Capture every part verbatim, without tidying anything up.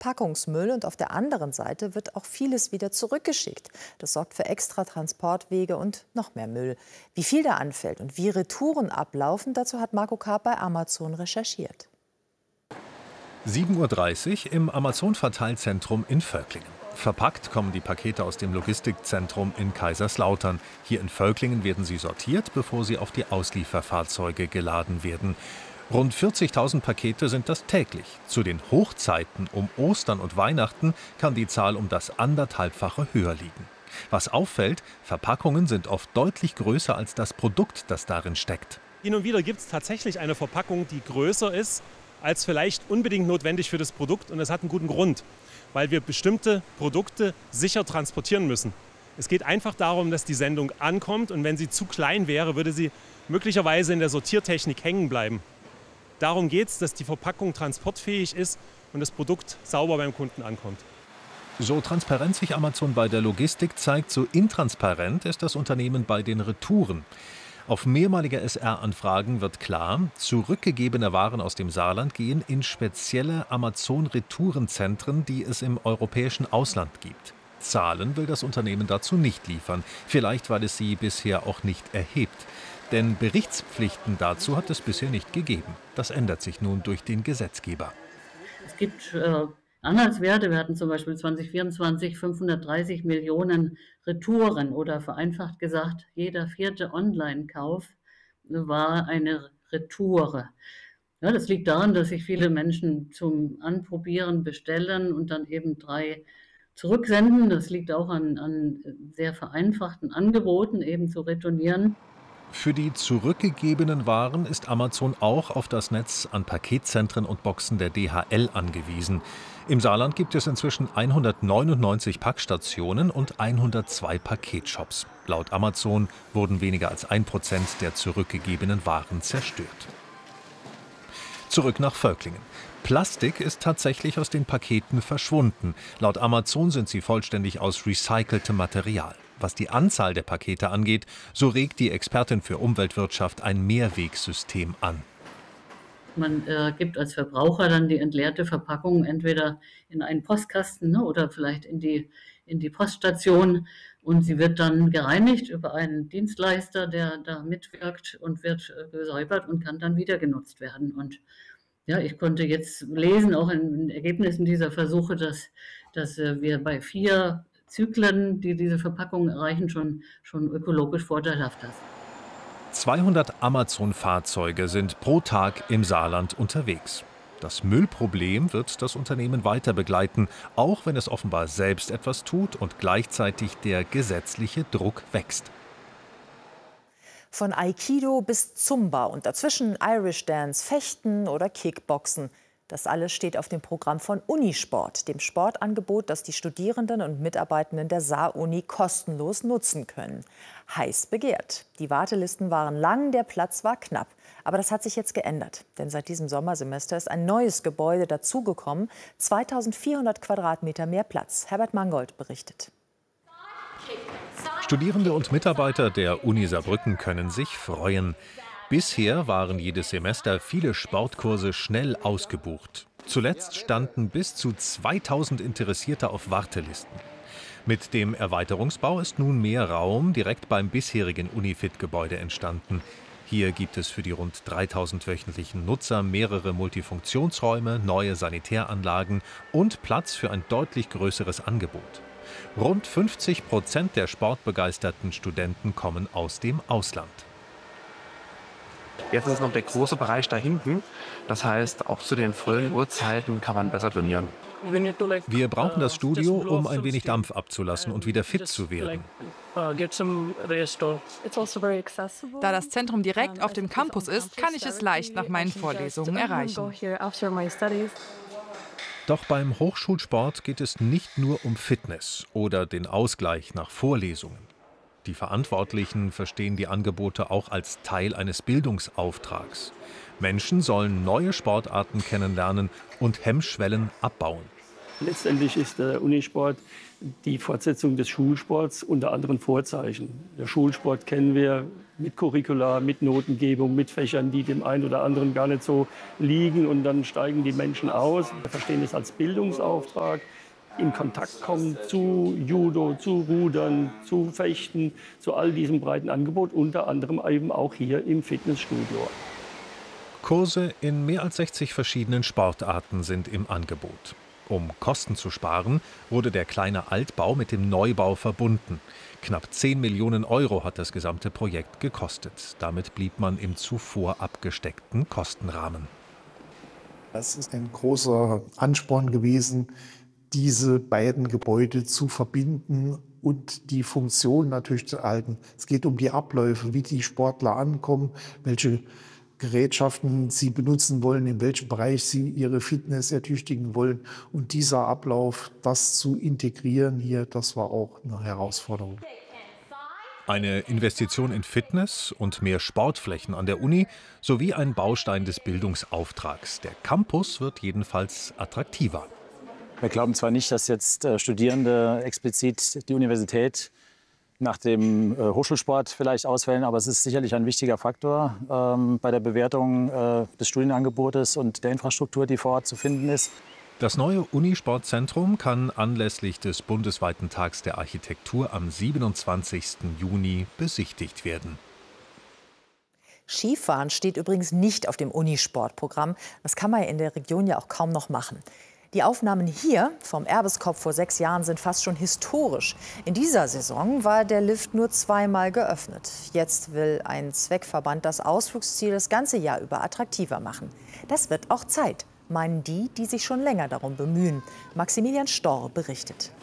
Packungsmüll und auf der anderen Seite wird auch vieles wieder zurückgeschickt. Das sorgt für extra Transportwege und noch mehr Müll. Wie viel da anfällt und wie Retouren ablaufen, dazu hat Marco Karp bei Amazon recherchiert. sieben Uhr dreißig im Amazon-Verteilzentrum in Völklingen. Verpackt kommen die Pakete aus dem Logistikzentrum in Kaiserslautern. Hier in Völklingen werden sie sortiert, bevor sie auf die Auslieferfahrzeuge geladen werden. Rund vierzigtausend Pakete sind das täglich. Zu den Hochzeiten um Ostern und Weihnachten kann die Zahl um das anderthalbfache höher liegen. Was auffällt, Verpackungen sind oft deutlich größer als das Produkt, das darin steckt. Hin und wieder gibt es tatsächlich eine Verpackung, die größer ist als vielleicht unbedingt notwendig für das Produkt. Und das hat einen guten Grund, weil wir bestimmte Produkte sicher transportieren müssen. Es geht einfach darum, dass die Sendung ankommt und wenn sie zu klein wäre, würde sie möglicherweise in der Sortiertechnik hängen bleiben. Darum geht es, dass die Verpackung transportfähig ist und das Produkt sauber beim Kunden ankommt. So transparent sich Amazon bei der Logistik zeigt, so intransparent ist das Unternehmen bei den Retouren. Auf mehrmalige S R-Anfragen wird klar, zurückgegebene Waren aus dem Saarland gehen in spezielle Amazon-Retourenzentren, die es im europäischen Ausland gibt. Zahlen will das Unternehmen dazu nicht liefern, vielleicht weil es sie bisher auch nicht erhebt. Denn Berichtspflichten dazu hat es bisher nicht gegeben. Das ändert sich nun durch den Gesetzgeber. Es gibt äh, Anhaltswerte. Wir hatten zum Beispiel zweitausendvierundzwanzig fünfhundertdreißig Millionen Retouren oder vereinfacht gesagt, jeder vierte Online-Kauf war eine Retoure. Ja, das liegt daran, dass sich viele Menschen zum Anprobieren bestellen und dann eben drei zurücksenden. Das liegt auch an, an sehr vereinfachten Angeboten, eben zu retournieren. Für die zurückgegebenen Waren ist Amazon auch auf das Netz an Paketzentren und Boxen der D H L angewiesen. Im Saarland gibt es inzwischen hundertneunundneunzig Packstationen und hundertzwei Paketshops. Laut Amazon wurden weniger als ein Prozent der zurückgegebenen Waren zerstört. Zurück nach Völklingen. Plastik ist tatsächlich aus den Paketen verschwunden. Laut Amazon sind sie vollständig aus recyceltem Material. Was die Anzahl der Pakete angeht, so regt die Expertin für Umweltwirtschaft ein Mehrwegsystem an. Man äh, gibt als Verbraucher dann die entleerte Verpackung entweder in einen Postkasten, ne, oder vielleicht in die, in die Poststation und sie wird dann gereinigt über einen Dienstleister, der da mitwirkt und wird äh, gesäubert und kann dann wieder genutzt werden. Und ja, ich konnte jetzt lesen, auch in den Ergebnissen dieser Versuche, dass, dass äh, wir bei vier Zyklen, die diese Verpackung erreichen, schon, schon ökologisch vorteilhaft ist. zweihundert Amazon-Fahrzeuge sind pro Tag im Saarland unterwegs. Das Müllproblem wird das Unternehmen weiter begleiten, auch wenn es offenbar selbst etwas tut und gleichzeitig der gesetzliche Druck wächst. Von Aikido bis Zumba und dazwischen Irish Dance, Fechten oder Kickboxen. Das alles steht auf dem Programm von Unisport, dem Sportangebot, das die Studierenden und Mitarbeitenden der Saar-Uni kostenlos nutzen können. Heiß begehrt. Die Wartelisten waren lang, der Platz war knapp. Aber das hat sich jetzt geändert. Denn seit diesem Sommersemester ist ein neues Gebäude dazugekommen. zweitausendvierhundert Quadratmeter mehr Platz. Herbert Mangold berichtet. Studierende und Mitarbeiter der Uni Saarbrücken können sich freuen. Bisher waren jedes Semester viele Sportkurse schnell ausgebucht. Zuletzt standen bis zu zweitausend Interessierte auf Wartelisten. Mit dem Erweiterungsbau ist nun mehr Raum direkt beim bisherigen Unifit-Gebäude entstanden. Hier gibt es für die rund dreitausend wöchentlichen Nutzer mehrere Multifunktionsräume, neue Sanitäranlagen und Platz für ein deutlich größeres Angebot. Rund fünfzig Prozent der sportbegeisterten Studenten kommen aus dem Ausland. Jetzt ist noch der große Bereich da hinten. Das heißt, auch zu den frühen Uhrzeiten kann man besser trainieren. Wir brauchen das Studio, um ein wenig Dampf abzulassen und wieder fit zu werden. Da das Zentrum direkt auf dem Campus ist, kann ich es leicht nach meinen Vorlesungen erreichen. Doch beim Hochschulsport geht es nicht nur um Fitness oder den Ausgleich nach Vorlesungen. Die Verantwortlichen verstehen die Angebote auch als Teil eines Bildungsauftrags. Menschen sollen neue Sportarten kennenlernen und Hemmschwellen abbauen. Letztendlich ist der Unisport die Fortsetzung des Schulsports unter anderen Vorzeichen. Der Schulsport kennen wir mit Curricula, mit Notengebung, mit Fächern, die dem einen oder anderen gar nicht so liegen. Und dann steigen die Menschen aus. Wir verstehen es als Bildungsauftrag, in Kontakt kommen zu Judo, zu Rudern, zu Fechten, zu all diesem breiten Angebot, unter anderem eben auch hier im Fitnessstudio. Kurse in mehr als sechzig verschiedenen Sportarten sind im Angebot. Um Kosten zu sparen, wurde der kleine Altbau mit dem Neubau verbunden. Knapp zehn Millionen Euro hat das gesamte Projekt gekostet. Damit blieb man im zuvor abgesteckten Kostenrahmen. Das ist ein großer Ansporn gewesen, diese beiden Gebäude zu verbinden und die Funktion natürlich zu erhalten. Es geht um die Abläufe, wie die Sportler ankommen, welche Gerätschaften sie benutzen wollen, in welchem Bereich sie ihre Fitness ertüchtigen wollen. Und dieser Ablauf, das zu integrieren hier, das war auch eine Herausforderung. Eine Investition in Fitness und mehr Sportflächen an der Uni sowie ein Baustein des Bildungsauftrags. Der Campus wird jedenfalls attraktiver. Wir glauben zwar nicht, dass jetzt Studierende explizit die Universität nach dem äh, Hochschulsport vielleicht auswählen, aber es ist sicherlich ein wichtiger Faktor ähm, bei der Bewertung äh, des Studienangebotes und der Infrastruktur, die vor Ort zu finden ist. Das neue Unisportzentrum kann anlässlich des bundesweiten Tags der Architektur am siebenundzwanzigsten Juni besichtigt werden. Skifahren steht übrigens nicht auf dem Unisportprogramm. Das kann man in der Region ja auch kaum noch machen. Die Aufnahmen hier vom Erbeskopf vor sechs Jahren sind fast schon historisch. In dieser Saison war der Lift nur zweimal geöffnet. Jetzt will ein Zweckverband das Ausflugsziel das ganze Jahr über attraktiver machen. Das wird auch Zeit, meinen die, die sich schon länger darum bemühen. Maximilian Storr berichtet.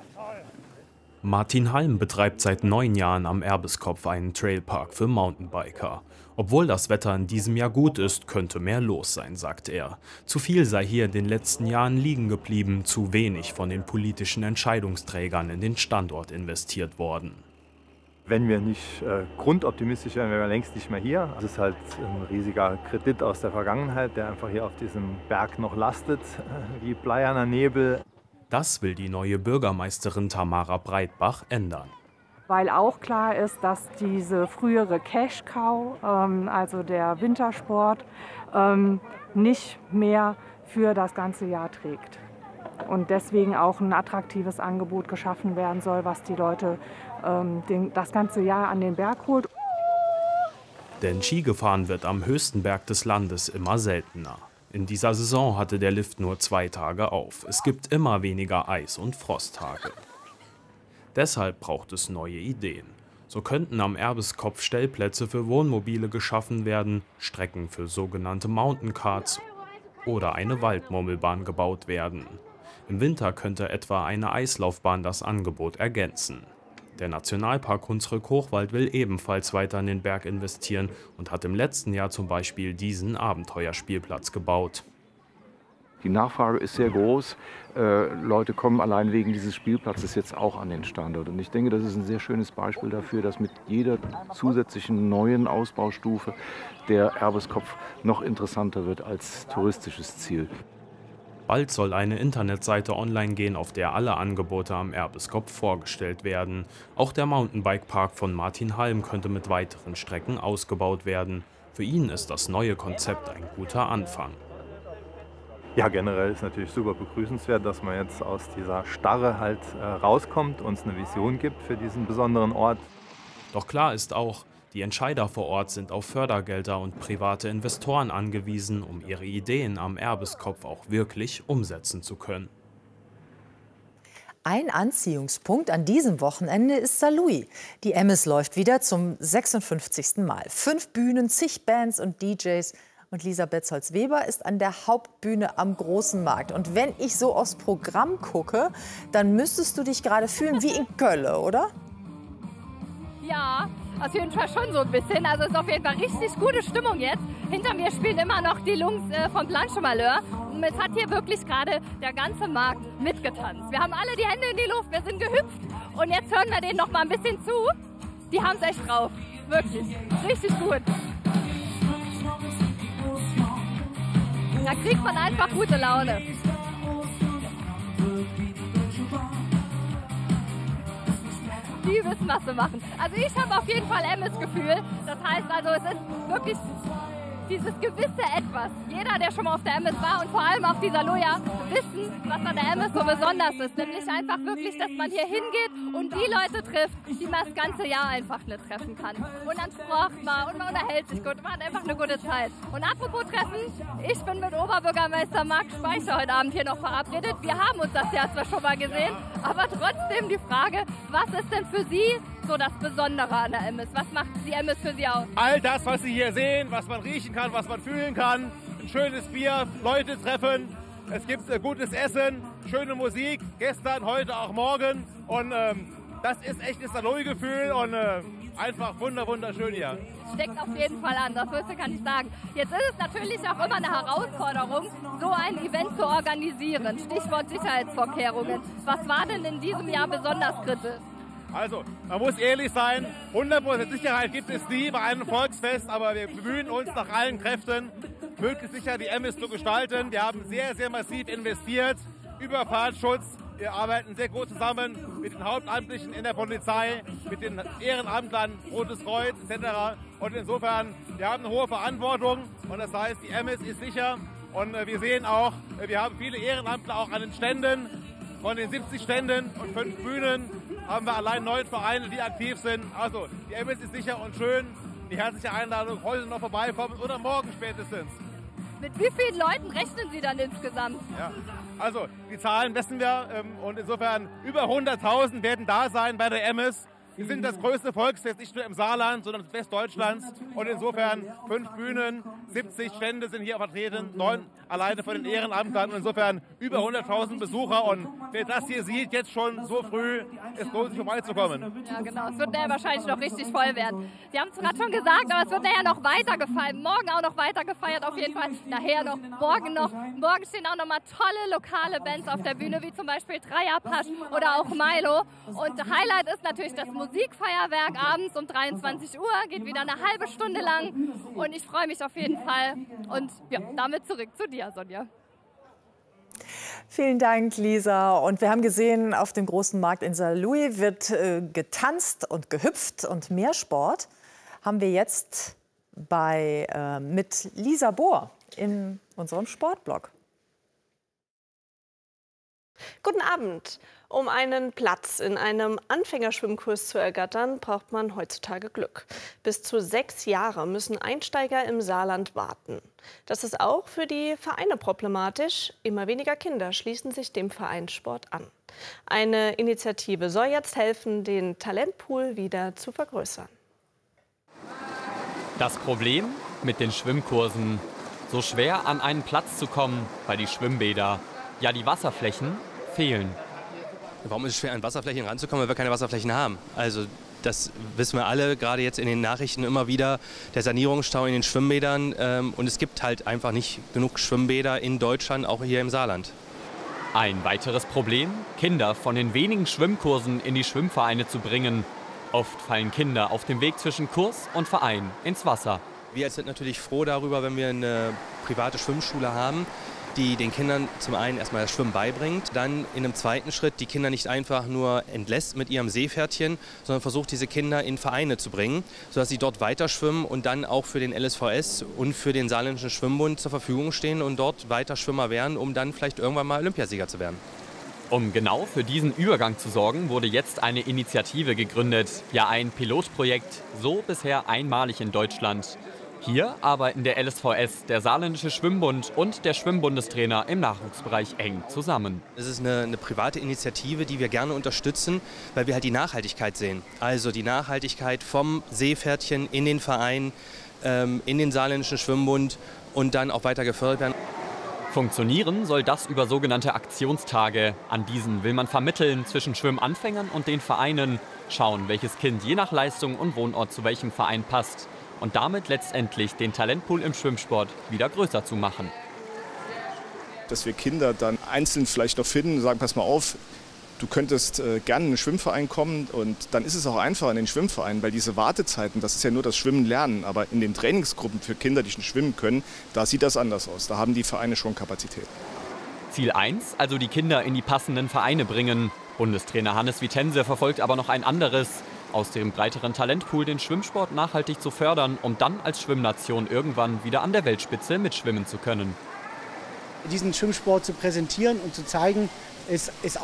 Martin Halm betreibt seit neun Jahren am Erbeskopf einen Trailpark für Mountainbiker. Obwohl das Wetter in diesem Jahr gut ist, könnte mehr los sein, sagt er. Zu viel sei hier in den letzten Jahren liegen geblieben, zu wenig von den politischen Entscheidungsträgern in den Standort investiert worden. Wenn wir nicht äh, grundoptimistisch wären, wären wir längst nicht mehr hier. Das ist halt ein riesiger Kredit aus der Vergangenheit, der einfach hier auf diesem Berg noch lastet, äh, wie bleierner Nebel. Das will die neue Bürgermeisterin Tamara Breitbach ändern. Weil auch klar ist, dass diese frühere Cash-Cow, ähm, also der Wintersport, ähm, nicht mehr für das ganze Jahr trägt. Und deswegen auch ein attraktives Angebot geschaffen werden soll, was die Leute ähm, den, das ganze Jahr an den Berg holt. Denn Ski gefahren wird am höchsten Berg des Landes immer seltener. In dieser Saison hatte der Lift nur zwei Tage auf. Es gibt immer weniger Eis- und Frosttage. Deshalb braucht es neue Ideen. So könnten am Erbeskopf Stellplätze für Wohnmobile geschaffen werden, Strecken für sogenannte Mountaincarts oder eine Waldmurmelbahn gebaut werden. Im Winter könnte etwa eine Eislaufbahn das Angebot ergänzen. Der Nationalpark Hunsrück-Hochwald will ebenfalls weiter in den Berg investieren und hat im letzten Jahr zum Beispiel diesen Abenteuerspielplatz gebaut. Die Nachfrage ist sehr groß. Äh, Leute kommen allein wegen dieses Spielplatzes jetzt auch an den Standort. Und ich denke, das ist ein sehr schönes Beispiel dafür, dass mit jeder zusätzlichen neuen Ausbaustufe der Erbeskopf noch interessanter wird als touristisches Ziel. Bald soll eine Internetseite online gehen, auf der alle Angebote am Erbeskopf vorgestellt werden. Auch der Mountainbike-Park von Martin Halm könnte mit weiteren Strecken ausgebaut werden. Für ihn ist das neue Konzept ein guter Anfang. Ja, generell ist natürlich super begrüßenswert, dass man jetzt aus dieser Starre halt äh, rauskommt, uns eine Vision gibt für diesen besonderen Ort. Doch klar ist auch, die Entscheider vor Ort sind auf Fördergelder und private Investoren angewiesen, um ihre Ideen am Erbeskopf auch wirklich umsetzen zu können. Ein Anziehungspunkt an diesem Wochenende ist Saarlouis. Die Emmis läuft wieder zum sechsundfünfzigsten Mal. Fünf Bühnen, zig Bands und D Js. Und Lisa Betzold-Weber ist an der Hauptbühne am Großen Markt. Und wenn ich so aufs Programm gucke, dann müsstest du dich gerade fühlen wie in Köln, oder? Ja, auf jeden Fall schon so ein bisschen. Also es ist auf jeden Fall richtig gute Stimmung jetzt. Hinter mir spielen immer noch die Jungs äh, von Blanche Malheur. Und es hat hier wirklich gerade der ganze Markt mitgetanzt. Wir haben alle die Hände in die Luft, wir sind gehüpft. Und jetzt hören wir denen noch mal ein bisschen zu. Die haben es echt drauf. Wirklich. Richtig gut. Da kriegt man einfach gute Laune. wissen, was sie machen. Also ich habe auf jeden Fall Emmes-Gefühl. Das heißt also, es ist wirklich dieses gewisse Etwas. Jeder, der schon mal auf der Emmes war und vor allem auf dieser Loja, wissen, was an der Emmes so besonders ist. Nämlich einfach wirklich, dass man hier hingeht und die Leute trifft, die man das ganze Jahr einfach nicht treffen kann. Und dann sprocht man und man unterhält sich gut, man hat einfach eine gute Zeit. Und apropos Treffen, ich bin mit Oberbürgermeister Marc Speicher heute Abend hier noch verabredet. Wir haben uns das Jahr zwar schon mal gesehen, aber trotzdem die Frage, was ist denn für Sie so das Besondere an der Emmes? Was macht die Emmes für Sie aus? All das, was Sie hier sehen, was man riechen kann, was man fühlen kann. Ein schönes Bier, Leute treffen. Es gibt äh, gutes Essen, schöne Musik. Gestern, heute, auch morgen. Und ähm, das ist echt das Aloy-Gefühl und äh, einfach wunder, wunderschön hier. Steckt auf jeden Fall an, das Höchste kann ich sagen. Jetzt ist es natürlich auch immer eine Herausforderung, so ein Event zu organisieren. Stichwort Sicherheitsvorkehrungen. Was war denn in diesem Jahr besonders kritisch? Also, man muss ehrlich sein, hundert Prozent Sicherheit gibt es nie bei einem Volksfest, aber wir bemühen uns nach allen Kräften, möglichst sicher die Emmes zu gestalten. Wir haben sehr, sehr massiv investiert, Überfahrtsschutz. Wir arbeiten sehr gut zusammen mit den Hauptamtlichen in der Polizei, mit den Ehrenamtlern, Rotes Kreuz et cetera. Und insofern, wir haben eine hohe Verantwortung und das heißt, die Emmes ist sicher. Und äh, wir sehen auch, äh, wir haben viele Ehrenamtler auch an den Ständen. Von den siebzig Ständen und fünf Bühnen haben wir allein neun Vereine, die aktiv sind. Also die Emmes ist sicher und schön. Die herzliche Einladung, heute noch vorbeikommen oder morgen spätestens. Mit wie vielen Leuten rechnen Sie dann insgesamt? Ja, also die Zahlen wissen wir und insofern über hunderttausend werden da sein bei der Emmes. Wir sind das größte Volksfest, nicht nur im Saarland, sondern Westdeutschlands. Und insofern fünf Bühnen, siebzig Stände sind hier vertreten, neun alleine von den Ehrenamtlern. Und insofern über hunderttausend Besucher. Und wer das hier sieht, jetzt schon so früh, es lohnt sich vorbeizukommen. Ja, genau. Es wird nachher wahrscheinlich noch richtig voll werden. Sie haben es gerade schon gesagt, aber es wird nachher noch weiter gefeiert. Morgen auch noch weiter gefeiert, auf jeden Fall. Nachher noch, morgen noch. Morgen stehen auch noch mal tolle lokale Bands auf der Bühne, wie zum Beispiel Dreierpasch oder auch Milo. Und Highlight ist natürlich das Musikfeuerwerk abends um dreiundzwanzig Uhr. Geht wieder eine halbe Stunde lang. Und ich freue mich auf jeden Fall. Und ja, damit zurück zu dir, Sonja. Vielen Dank, Lisa. Und wir haben gesehen, auf dem großen Markt in Saarlouis wird äh, getanzt und gehüpft und mehr Sport haben wir jetzt bei, äh, mit Lisa Bohr in unserem Sportblog. Guten Abend. Um einen Platz in einem Anfängerschwimmkurs zu ergattern, braucht man heutzutage Glück. Bis zu sechs Jahre müssen Einsteiger im Saarland warten. Das ist auch für die Vereine problematisch. Immer weniger Kinder schließen sich dem Vereinssport an. Eine Initiative soll jetzt helfen, den Talentpool wieder zu vergrößern. Das Problem mit den Schwimmkursen: so schwer an einen Platz zu kommen, weil die Schwimmbäder, ja die Wasserflächen, fehlen. Warum ist es schwer, an Wasserflächen ranzukommen, weil wir keine Wasserflächen haben? Also das wissen wir alle, gerade jetzt in den Nachrichten immer wieder, der Sanierungsstau in den Schwimmbädern. Ähm, und es gibt halt einfach nicht genug Schwimmbäder in Deutschland, auch hier im Saarland. Ein weiteres Problem: Kinder von den wenigen Schwimmkursen in die Schwimmvereine zu bringen. Oft fallen Kinder auf dem Weg zwischen Kurs und Verein ins Wasser. Wir sind natürlich froh darüber, wenn wir eine private Schwimmschule haben, die den Kindern zum einen erstmal das Schwimmen beibringt, dann in einem zweiten Schritt die Kinder nicht einfach nur entlässt mit ihrem Seepferdchen, sondern versucht, diese Kinder in Vereine zu bringen, sodass sie dort weiter schwimmen und dann auch für den L S V S und für den Saarländischen Schwimmbund zur Verfügung stehen und dort weiter Schwimmer werden, um dann vielleicht irgendwann mal Olympiasieger zu werden. Um genau für diesen Übergang zu sorgen, wurde jetzt eine Initiative gegründet. Ja, ein Pilotprojekt, so bisher einmalig in Deutschland. Hier arbeiten der L S V S, der Saarländische Schwimmbund und der Schwimmbundestrainer im Nachwuchsbereich eng zusammen. Es ist eine, eine private Initiative, die wir gerne unterstützen, weil wir halt die Nachhaltigkeit sehen. Also die Nachhaltigkeit vom Seepferdchen in den Verein, ähm, in den Saarländischen Schwimmbund und dann auch weiter gefördert werden. Funktionieren soll das über sogenannte Aktionstage. An diesen will man vermitteln zwischen Schwimmanfängern und den Vereinen, schauen, welches Kind je nach Leistung und Wohnort zu welchem Verein passt. Und damit letztendlich den Talentpool im Schwimmsport wieder größer zu machen. Dass wir Kinder dann einzeln vielleicht noch finden und sagen, pass mal auf, du könntest äh, gerne in den Schwimmverein kommen, und dann ist es auch einfacher in den Schwimmverein, weil diese Wartezeiten, das ist ja nur das Schwimmen lernen, aber in den Trainingsgruppen für Kinder, die schon schwimmen können, da sieht das anders aus, da haben die Vereine schon Kapazität. Ziel eins, also die Kinder in die passenden Vereine bringen. Bundestrainer Hannes Vitense verfolgt aber noch ein anderes. aus dem breiteren Talentpool den Schwimmsport nachhaltig zu fördern, um dann als Schwimmnation irgendwann wieder an der Weltspitze mitschwimmen zu können. Diesen Schwimmsport zu präsentieren und zu zeigen, ist, ist